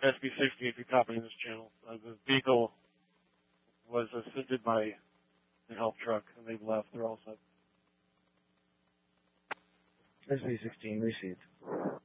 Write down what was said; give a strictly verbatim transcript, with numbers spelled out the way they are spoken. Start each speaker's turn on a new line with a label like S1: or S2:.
S1: S B sixty, if you're copying this channel. Uh, the vehicle was assisted by the help truck, and they've left. They're all set.
S2: S B sixteen received.